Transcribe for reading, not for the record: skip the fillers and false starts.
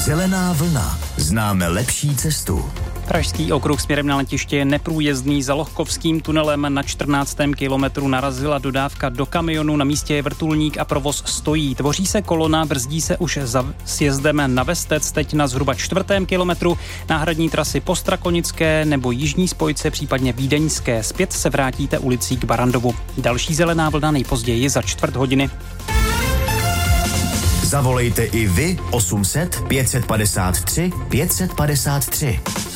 Zelená vlna. Známe lepší cestu. Pražský okruh směrem na letiště je neprůjezdný. Za Lohkovským tunelem na 14. kilometru narazila dodávka do kamionu, na místě je vrtulník a provoz stojí. Tvoří se kolona, brzdí se už za sjezdem na Vestec, teď na zhruba 4. kilometru. Náhradní trasy po Strakonické nebo jižní spojce, případně vídeňské. Zpět se vrátíte ulicí k Barandovu. Další zelená vlna nejpozději za 4 hodiny. Zavolejte i vy 800 553 553.